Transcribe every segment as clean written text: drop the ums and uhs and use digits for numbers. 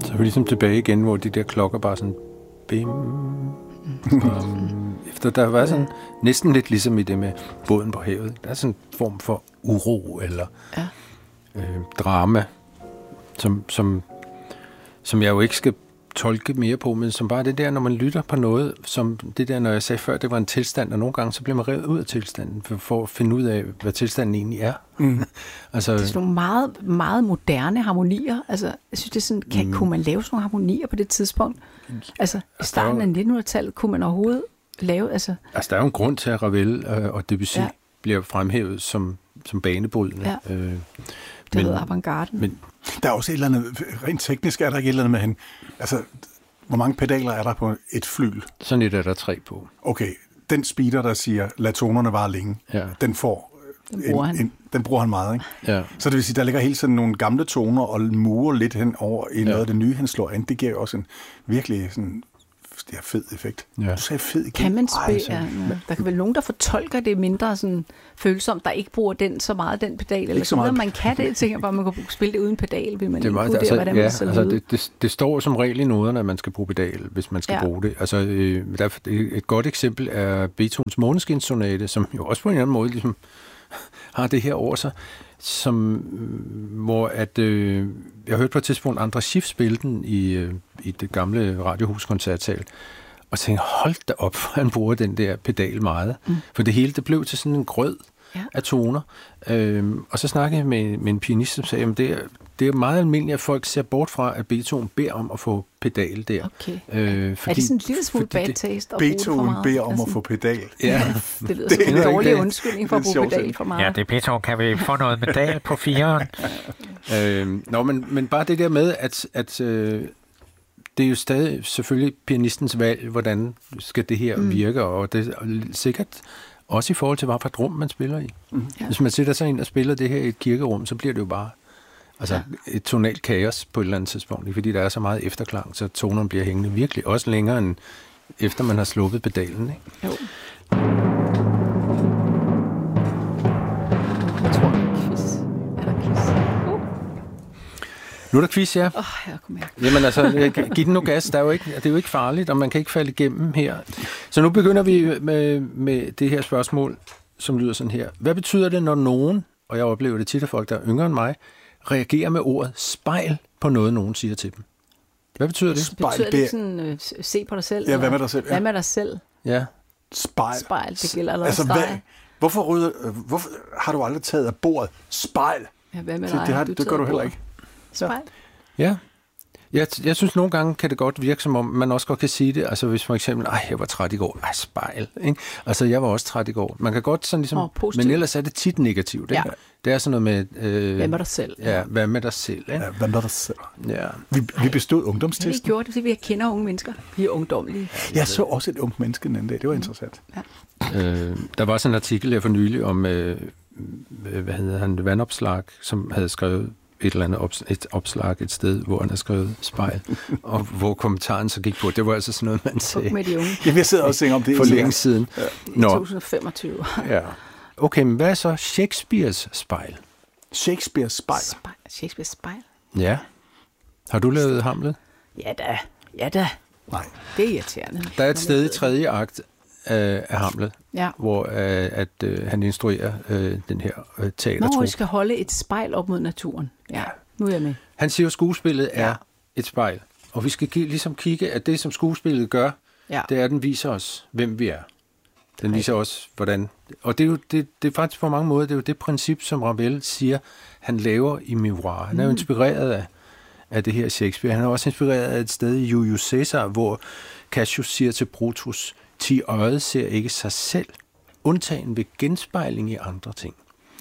Så er vi ligesom tilbage igen, hvor de der klokker bare sådan bim, efter der var sådan næsten lidt ligesom i det med båden på havet. Der er sådan en form for uro eller drama, som jeg jo ikke skal tolke mere på, men som bare det der, når man lytter på noget, som det der, når jeg sagde før, det var en tilstand, og nogle gange så bliver man revet ud af tilstanden, for at finde ud af, hvad tilstanden egentlig er. Altså, det er sådan nogle meget, meget moderne harmonier. Altså, jeg synes, det er sådan, kunne man lave sådan nogle harmonier på det tidspunkt? Altså, i starten af 1900-tallet kunne man overhovedet lave, altså der er jo en grund til, at Ravel og Debussy bliver fremhævet som banebrydende. Ja. Det hedder avantgarden. Men der er også et eller andet, rent teknisk er der ikke et eller andet med hende. Altså, hvor mange pedaler er der på et flyl? Sådan et er der 3 på. Okay, den speeder, der siger, lad tonerne vare længe, den bruger han meget, ikke? Ja. Så det vil sige, der ligger hele tiden nogle gamle toner og murer lidt hen over i noget af det nye, han slår an. Det giver jo også en virkelig sådan, det er fed effekt. Ja. Du sagde fed igen. Kan man spille? Der kan vel nogen, der fortolker det mindre sådan følsomt, der ikke bruger den så meget, den pedal, eller så videre. Man kan det, jeg tænker bare, man kan spille det uden pedal, vil man ikke vurdere, hvordan man så lyder. Det står som regel i noderne, at man skal bruge pedal, hvis man skal bruge det. Altså, et godt eksempel er Beethovens Måneskinsonate, som jo også på en eller anden måde ligesom har det her over sig, hvor at jeg hørte på et tidspunkt André Schiff spille den i det gamle Radiohus-koncertsal, og tænkte, hold da op, han bruger den der pedal meget. For det hele, det blev til sådan en grød af toner. Og så snakkede jeg med en pianist, som sagde, at det er meget almindeligt, at folk ser bort fra, at Beethoven beder om at få pedal der. Okay. Er det sådan en lille smule bad taste? Beethoven beder om at få pedal. Ja. Det lyder som en dårlig undskyldning for at bruge pedal for meget. Ja, det er Beethoven. Kan vi få noget pedal på 4'eren? Men bare det der med, at det er jo stadig selvfølgelig pianistens valg, hvordan skal det her virke, og det er sikkert også i forhold til, hvad for et rum man spiller i. Hvis man sætter sig ind og spiller det her i et kirkerum, så bliver det jo bare et tonalt kaos på et eller andet tidspunkt, fordi der er så meget efterklang, så tonerne bliver hængende virkelig også længere, end efter man har sluppet pedalen. Ikke? Jo. Jeg tror, det er quiz. Er der quiz? Nu er der quiz, ja. Jeg kommer her. Jamen altså, giv den nu gas. Det er jo ikke farligt, og man kan ikke falde igennem her. Så nu begynder vi med det her spørgsmål, som lyder sådan her. Hvad betyder det, når nogen, og jeg oplever det tit af folk, der er yngre end mig, reagerer med ordet spejl på noget, nogen siger til dem? Hvad betyder det? Betyder det sådan, se på dig selv? Ja, hvad med dig selv? Hvad med dig selv? Ja. Spejl, det gælder allerede altså, hvorfor har du aldrig taget af bordet spejl? Ja, hvad med dig? Det gør du heller ikke. Spejl? Ja. Jeg synes, nogle gange kan det godt virke, som om man også godt kan sige det. Altså, hvis for eksempel, jeg var træt i går. Spejl. Ikke? Altså, jeg var også træt i går. Man kan godt sådan ligesom... Men ellers er det tit negativt. Ikke? Ja. Det er sådan noget med... hvad med dig selv? Ja, hvad med dig selv? Ikke? Ja, hvad med dig selv? Ja. Vi bestod ungdomstesten. Vi gjorde det, fordi vi kender unge mennesker. Vi er ungdomlige. Jeg så også et ungt menneske den anden dag. Det var interessant. Ja. Der var sådan en artikel her for nylig om, hvad hedder han, Vandopslag, som havde skrevet et eller andet opslag et sted, hvor han har skrevet spejl, og hvor kommentaren så gik på. Det var altså sådan noget, man sagde. Med de unge. Jeg sidder også og om det for længe siden. Ja. I 2025. Ja. Okay, men hvad er så Shakespeares spejl? Shakespeares spejl? Shakespeares spejl? Ja. Har du lavet Hamlet? Ja da. Nej. Det er irriterende. Der er et sted i 3. akt af Hamlet, hvor han instruerer den her teatertrup. Når vi skal holde et spejl op mod naturen. Ja, nu er jeg med. Han siger, at skuespillet er et spejl, og vi skal ligesom kigge, at det, som skuespillet gør, det er, at den viser os, hvem vi er. Den viser os, hvordan... Og det er jo det er faktisk på mange måder, det er jo det princip, som Ravel siger, han laver i Miroir. Han er jo inspireret af det her Shakespeare. Han er også inspireret af et sted i Julius Caesar, hvor Cassius siger til Brutus, "Ti øjet ser ikke sig selv, undtagen ved genspejling i andre ting."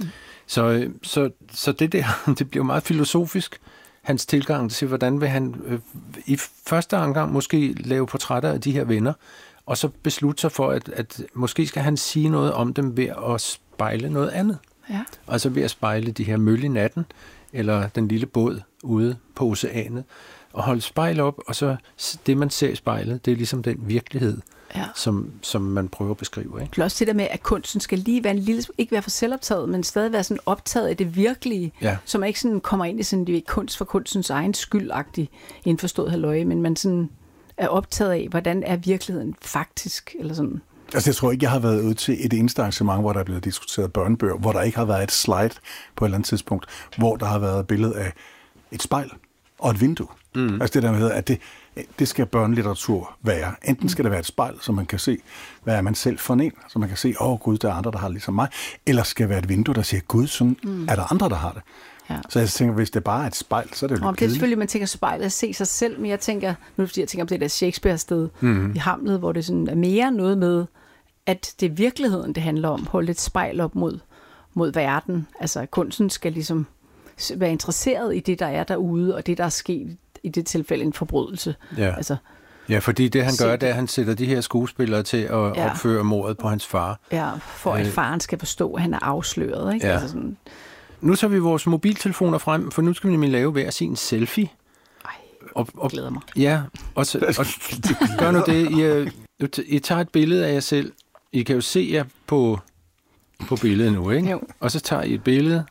Så det der, det bliver meget filosofisk, hans tilgang til, hvordan vil han i første omgang måske lave portrætter af de her venner, og så beslutte sig for, at måske skal han sige noget om dem ved at spejle noget andet. Ja. Altså ved at spejle de her møl i natten, eller den lille båd ude på oceanet. at holde spejl op, og så det, man ser i spejlet, det er ligesom den virkelighed, som man prøver at beskrive. Ikke? Plus det der med, at kunsten skal lige være ikke være for selvoptaget, men stadig være sådan optaget af det virkelige, så man ikke sådan kommer ind i sådan det kunst for kunstens egen skyldagtig indforstået halløje, men man sådan er optaget af, hvordan er virkeligheden faktisk, eller sådan. Altså, jeg tror ikke, jeg har været ude til et eneste arrangement, hvor der er blevet diskuteret børnebøger, hvor der ikke har været et slide på et eller andet tidspunkt, hvor der har været et billede af et spejl og et vindue. Altså det der med, at det skal børnelitteratur være. Enten skal det være et spejl, så man kan se, hvad er man selv for en, så man kan se, Gud, der er andre, der har det ligesom mig, eller skal det være et vindue, der siger, Gud, sådan er der andre, der har det. Ja. Så jeg tænker, hvis det bare er et spejl, så er det jo lidt kedeligt. Det er selvfølgelig, man tænker spejlet at se sig selv, men jeg tænker, nu fordi jeg tænker om det der Shakespeare-sted i Hamlet, hvor det sådan er mere noget med, at det er virkeligheden, det handler om. Holde et spejl op mod verden. Altså, kunsten skal ligesom være interesseret i det, der er derude, og det, der er sket i det tilfælde en forbrydelse. Ja. Altså, fordi det, han gør, det er, at han sætter de her skuespillere til at opføre mordet på hans far. Ja, for at faren skal forstå, at han er afsløret. Ikke? Ja. Altså sådan. Nu tager vi vores mobiltelefoner frem, for nu skal vi nemlig lave hver sin selfie. Jeg glæder mig. Ja, og gør nu det. I tager et billede af jer selv. I kan jo se jer på billedet nu, ikke? Jo. Og så tager I et billede.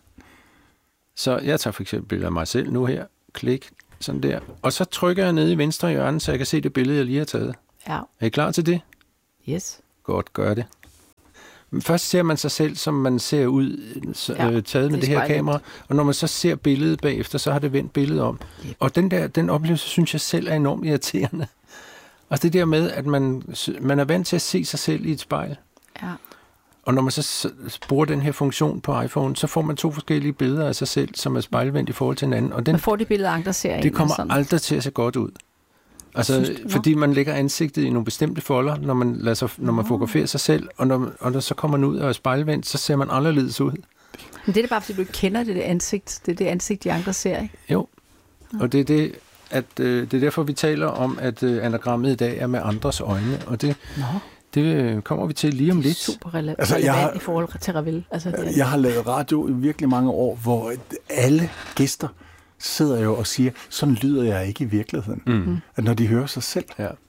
Så jeg tager for eksempel et billede af mig selv nu her. Klik, sådan der. Og så trykker jeg ned i venstre hjørne, så jeg kan se det billede, jeg lige har taget. Ja. Er I klar til det? Yes. Godt, gør det. Først ser man sig selv, som man ser ud, taget med det her kamera, og når man så ser billedet bagefter, så har det vendt billedet om. Yep. Og den oplevelse, synes jeg selv er enormt irriterende. Og det der med, at man er vant til at se sig selv i et spejl. Ja. Og når man så bruger den her funktion på iPhone, så får man 2 forskellige billeder af sig selv, som er spejlvendt i forhold til hinanden. Og man får de billeder, andre ser. Det kommer aldrig til at se godt ud. Altså, fordi man lægger ansigtet i nogle bestemte folder, når man fotograferer sig selv, og når så kommer man ud og er spejlvendt, så ser man anderledes ud. Men det er bare, fordi du ikke kender det ansigt. Det er det ansigt, de andre ser, ikke? Jo, og det er derfor, vi taler om, at anagrammet i dag er med andres øjne, og det kommer vi til lige om lidt. Super relevant i forhold til Ravel. Altså, jeg har lavet radio i virkelig mange år, hvor alle gæster sidder jo og siger, sådan lyder jeg ikke i virkeligheden. At når de hører sig selv,